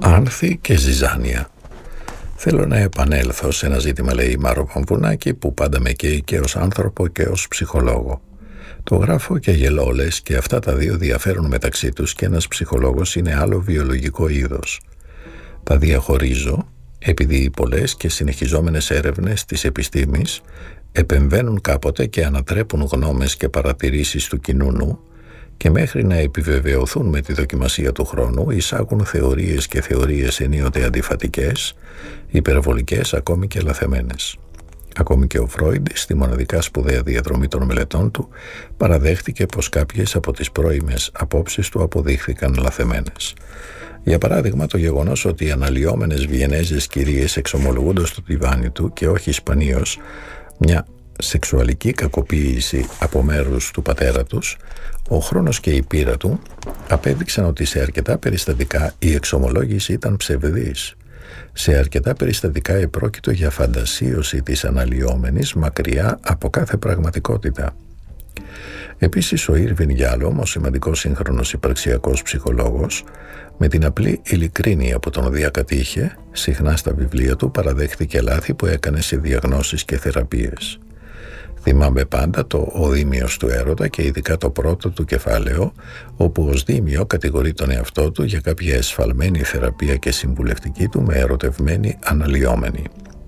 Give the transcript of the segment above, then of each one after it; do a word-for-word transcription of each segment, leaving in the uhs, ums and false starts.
Άνθη και ζυζάνια. Θέλω να επανέλθω σε ένα ζήτημα, λέει η Μάρο Βαμβουνάκη, που πάντα με καίει και ως άνθρωπο και ως ψυχολόγο. Το γράφω και γελώ, λες, και αυτά τα δύο διαφέρουν μεταξύ τους και ένας ψυχολόγος είναι άλλο βιολογικό είδος. Τα διαχωρίζω επειδή οι πολλές και συνεχιζόμενες έρευνες της επιστήμης επεμβαίνουν κάποτε και ανατρέπουν γνώμες και παρατηρήσεις του κοινού νου και μέχρι να επιβεβαιωθούν με τη δοκιμασία του χρόνου εισάγουν θεωρίες και θεωρίες ενίοτε αντιφατικές, υπερβολικές, ακόμη και λαθεμένες. Ακόμη και ο Φρόιντ, στη μοναδικά σπουδαία διαδρομή των μελετών του, παραδέχτηκε πως κάποιες από τις πρώιμες απόψεις του αποδείχθηκαν λαθεμένες. Για παράδειγμα, το γεγονός ότι οι αναλυόμενες Βιενέζες κυρίες εξομολογούνται στο τιβάνι του και όχι σπανίως μια σεξουαλική κακοποίηση από μέρους του πατέρα τους, ο χρόνος και η πείρα του απέδειξαν ότι σε αρκετά περιστατικά η εξομολόγηση ήταν ψευδής. Σε αρκετά περιστατικά επρόκειτο για φαντασίωση της αναλυόμενης μακριά από κάθε πραγματικότητα. Επίσης, ο Ήρβιν Γιάλομ, ο σημαντικός σύγχρονος υπαρξιακός ψυχολόγος, με την απλή ειλικρίνεια που τον διακατήχε, συχνά στα βιβλία του παραδέχθηκε λάθη που έκανε σε διαγνώσεις και θεραπείες. Θυμάμαι πάντα το «Ο Δήμιος του Έρωτα» και ειδικά το πρώτο του κεφάλαιο, όπου ως Δήμιο κατηγορεί τον εαυτό του για κάποια εσφαλμένη θεραπεία και συμβουλευτική του με ερωτευμένη αναλυόμενη.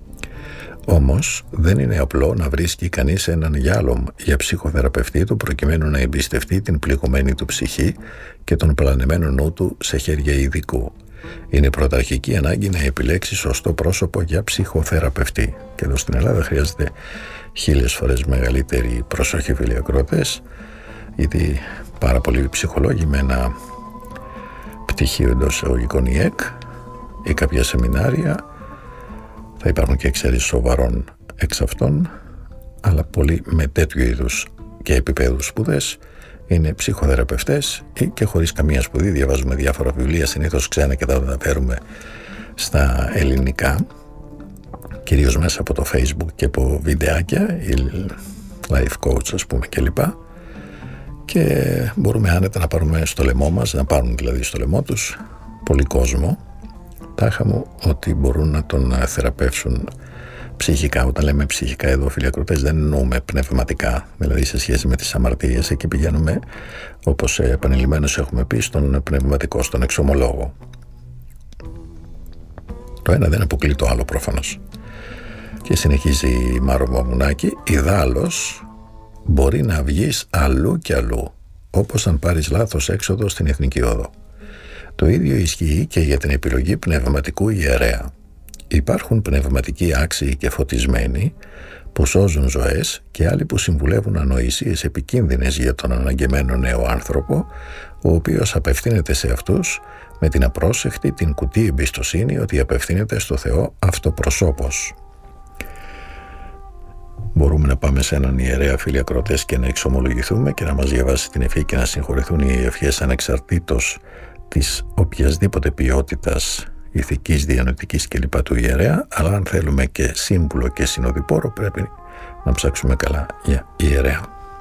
Όμως δεν είναι απλό να βρίσκει κανείς έναν Γιάλομ για ψυχοθεραπευτή του προκειμένου να εμπιστευτεί την πληγωμένη του ψυχή και τον πλανεμένο νου του σε χέρια ειδικού. Είναι πρωταρχική ανάγκη να επιλέξει σωστό πρόσωπο για ψυχοθεραπευτή. Και εδώ στην Ελλάδα χρειάζεται χίλιες φορές μεγαλύτερη προσοχή, φίλοι ακροατές, γιατί πάρα πολλοί ψυχολόγοι με ένα πτυχίο εντός εισαγωγικών ι εκ ή κάποια σεμινάρια, θα υπάρχουν και εξαίρεσεις σοβαρών εξ αυτών, αλλά πολλοί με τέτοιου είδους και επίπεδους σπουδές είναι ψυχοθεραπευτές ή και χωρίς καμία σπουδή διαβάζουμε διάφορα βιβλία, συνήθως ξένα, και τα μεταφέρουμε στα ελληνικά, κυρίως μέσα από το Facebook και από βιντεάκια, οι life coach ας πούμε κλπ. Και μπορούμε άνετα να πάρουμε στο λαιμό μας, να πάρουν δηλαδή στο λαιμό τους πολύ κόσμο, τάχα μου, ότι μπορούν να τον θεραπεύσουν ψυχικά. Όταν λέμε ψυχικά εδώ, φίλοι ακροατές, δεν εννοούμε πνευματικά, δηλαδή σε σχέση με τις αμαρτίες. Εκεί πηγαίνουμε, όπως επανειλημμένως έχουμε πει, στον πνευματικό, στον εξομολόγο. Το ένα δεν αποκλεί το άλλο προφανώς. Και συνεχίζει η Μάρο Βαμβουνάκη, ιδάλλως μπορεί να βγεις αλλού και αλλού, όπως αν πάρεις λάθος έξοδο στην Εθνική Οδό. Το ίδιο ισχύει και για την επιλογή πνευματικού ιερέα. Υπάρχουν πνευματικοί άξιοι και φωτισμένοι που σώζουν ζωές και άλλοι που συμβουλεύουν ανοησίες επικίνδυνες για τον αναγκεμένο νέο άνθρωπο, ο οποίος απευθύνεται σε αυτούς με την απρόσεχτη, την κουτή εμπιστοσύνη ότι απευθύνεται στο Θεό αυτοπροσώπως. Μπορούμε να πάμε σε έναν ιερέα, φίλοι ακροατές, και να εξομολογηθούμε και να μας διαβάσει την ευχή και να συγχωρεθούν οι ευχές ανεξαρτήτως της οποιασδήποτε ποιότητας ηθικής, διανοητικής κλπ. Του ιερέα, αλλά αν θέλουμε και σύμβουλο και συνοδοιπόρο πρέπει να ψάξουμε καλά για ιερέα.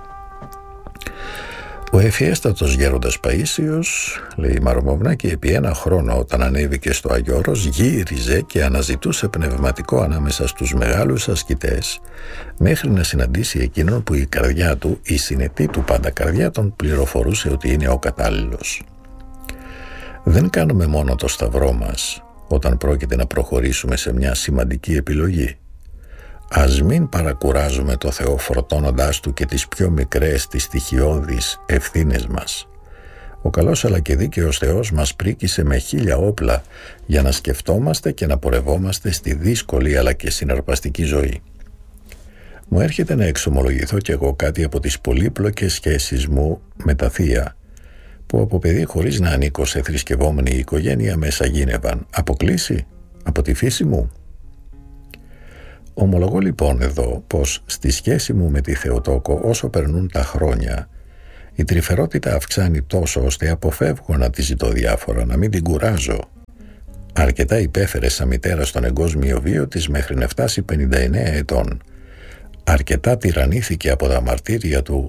Ο ευφιέστατος γέροντας Παΐσιος, λέει η Μάρο Βαμβουνάκη, επί ένα χρόνο όταν ανέβηκε στο Άγιο Όρος γύριζε και αναζητούσε πνευματικό ανάμεσα στους μεγάλους ασκητές μέχρι να συναντήσει εκείνον που η καρδιά του, η συνετή του πάντα καρδιά, τον πληροφορούσε ότι είναι ο κατάλληλος. Δεν κάνουμε μόνο το σταυρό μας όταν πρόκειται να προχωρήσουμε σε μια σημαντική επιλογή. Ας μην παρακουράζουμε το Θεό φορτώνοντάς του και τις πιο μικρές, τις στοιχειώδεις ευθύνες μας. Ο καλός αλλά και δίκαιος Θεός μας πρίκησε με χίλια όπλα για να σκεφτόμαστε και να πορευόμαστε στη δύσκολη αλλά και συναρπαστική ζωή. Μου έρχεται να εξομολογηθώ κι εγώ κάτι από τις πολύπλοκες σχέσεις μου με τα θεία, που από παιδί, χωρίς να ανήκω σε θρησκευόμενη οικογένεια, με σαγίνευαν. Αποκλείσει από τη φύση μου. Ομολογώ λοιπόν εδώ πως στη σχέση μου με τη Θεοτόκο, όσο περνούν τα χρόνια, η τρυφερότητα αυξάνει τόσο ώστε αποφεύγω να τη ζητώ διάφορα, να μην την κουράζω. Αρκετά υπέφερε σαν μητέρα στον εγκόσμιο βίο της μέχρι να φτάσει πενήντα εννέα ετών. Αρκετά τυραννήθηκε από τα μαρτύρια του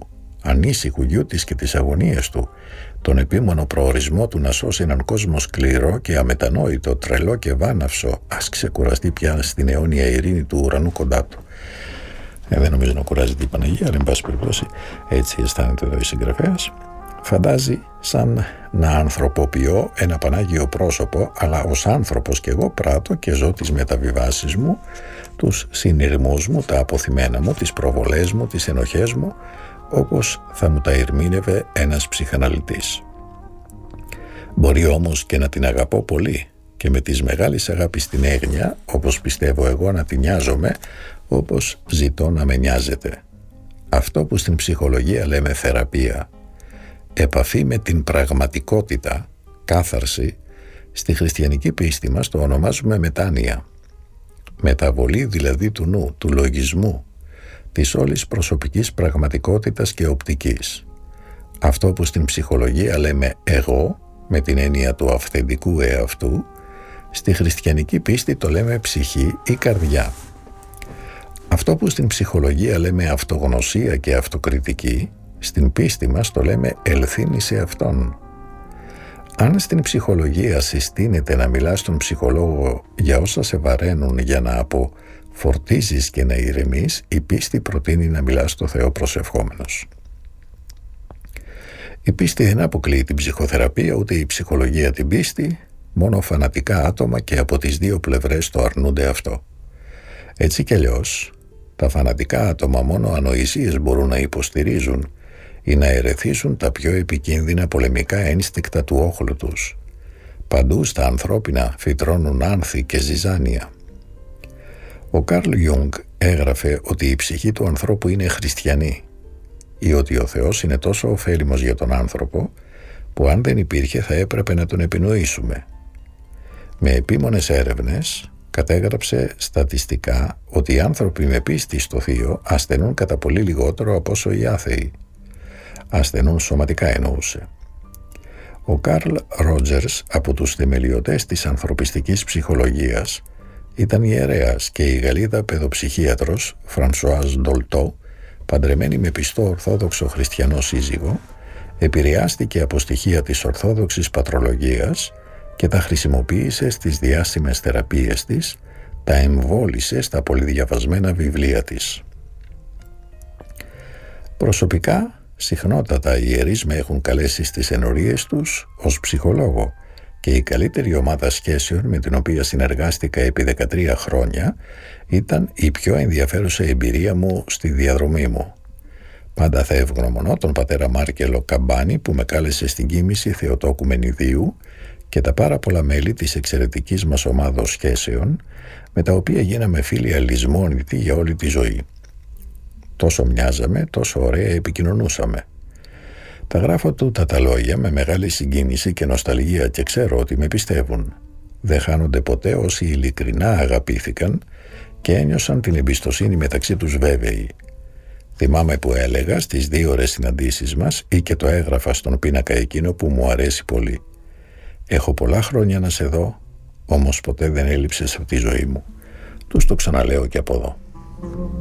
ανήσυχου γιού της και τις αγωνίες του, τον επίμονο προορισμό του να σώσει έναν κόσμο σκληρό και αμετανόητο, τρελό και βάναυσο, ας ξεκουραστεί πια στην αιώνια ειρήνη του ουρανού κοντά του. Ε, δεν νομίζω να κουράζεται η Παναγία, αλλά εν πάση περιπτώσει έτσι αισθάνεται εδώ η συγγραφέας. Φαντάζει σαν να ανθρωποποιώ ένα Πανάγιο πρόσωπο, αλλά ως άνθρωπος κι εγώ πράττω και ζω τις μεταβιβάσεις μου, τους συνειρμούς μου, τα αποθυμένα μου, τις προβολές μου, τις ενοχές μου, όπως θα μου τα ερμήνευε ένας ψυχαναλυτής. Μπορεί όμως και να την αγαπώ πολύ και με της μεγάλης αγάπης την έγνοια, όπως πιστεύω εγώ να την νοιάζομαι, όπως ζητώ να με νοιάζεται. Αυτό που στην ψυχολογία λέμε θεραπεία, επαφή με την πραγματικότητα, κάθαρση, στη χριστιανική πίστη μας το ονομάζουμε μετάνοια. Μεταβολή δηλαδή του νου, του λογισμού, της όλης προσωπικής πραγματικότητας και οπτικής. Αυτό που στην ψυχολογία λέμε εγώ, με την έννοια του αυθεντικού εαυτού, στη χριστιανική πίστη το λέμε ψυχή ή καρδιά. Αυτό που στην ψυχολογία λέμε αυτογνωσία και αυτοκριτική, στην πίστη μας το λέμε ελθύνη σε αυτόν. Αν στην ψυχολογία συστήνεται να μιλάς στον ψυχολόγο για όσα σε βαραίνουν για να αποφορτίζεις και να ηρεμείς, η πίστη προτείνει να μιλάς στο Θεό προσευχόμενος. Η πίστη δεν αποκλείει την ψυχοθεραπεία, ούτε η ψυχολογία την πίστη, μόνο φανατικά άτομα και από τις δύο πλευρές το αρνούνται αυτό. Έτσι κι αλλιώς, τα φανατικά άτομα μόνο ανοησίες μπορούν να υποστηρίζουν ή να ερεθίσουν τα πιο επικίνδυνα πολεμικά ένστικτα του όχλου τους. Παντού στα ανθρώπινα φυτρώνουν άνθη και ζυζάνια. Ο Καρλ Γιούγκ έγραφε ότι η ψυχή του ανθρώπου είναι χριστιανή ή ότι ο Θεός είναι τόσο ωφέλιμος για τον άνθρωπο που αν δεν υπήρχε θα έπρεπε να τον επινοήσουμε. Με επίμονες έρευνες κατέγραψε στατιστικά ότι οι άνθρωποι με πίστη στο Θείο ασθενούν κατά πολύ λιγότερο από όσο οι άθεοι. Ασθενούν σωματικά εννοούσε. Ο Καρλ Ρότζερς, από τους θεμελιωτές της ανθρωπιστικής ψυχολογίας, ήταν ιερέας και η Γαλλίδα παιδοψυχίατρος Φρανσουάζ Ντολτό, παντρεμένη με πιστό ορθόδοξο χριστιανό σύζυγο, επηρεάστηκε από στοιχεία της ορθόδοξης πατρολογίας και τα χρησιμοποίησε στις διάσημες θεραπείες της, τα εμβόλισε στα πολυδιαβασμένα βιβλία της. Προσωπικά, συχνότατα οι ιερείς με έχουν καλέσει στις ενορίες τους ως ψυχολόγο και η καλύτερη ομάδα σχέσεων με την οποία συνεργάστηκα επί δεκατρία χρόνια ήταν η πιο ενδιαφέρουσα εμπειρία μου στη διαδρομή μου. Πάντα θα ευγνωμονώ τον πατέρα Μάρκελο Καμπάνη που με κάλεσε στην κοίμηση Θεοτόκου Μενιδίου και τα πάρα πολλά μέλη της εξαιρετικής μας ομάδος σχέσεων με τα οποία γίναμε φίλοι αλυσμόνητοι για όλη τη ζωή. Τόσο μοιάζαμε, τόσο ωραία επικοινωνούσαμε. Τα γράφω τούτα τα λόγια με μεγάλη συγκίνηση και νοσταλγία και ξέρω ότι με πιστεύουν. Δεν χάνονται ποτέ όσοι ειλικρινά αγαπήθηκαν και ένιωσαν την εμπιστοσύνη μεταξύ τους βέβαιοι. Θυμάμαι που έλεγα στις δύο ώρες συναντήσεις μας ή και το έγραφα στον πίνακα εκείνο που μου αρέσει πολύ. Έχω πολλά χρόνια να σε δω, όμως ποτέ δεν έλειψες από τη ζωή μου. Τους το ξαναλέω και από εδώ.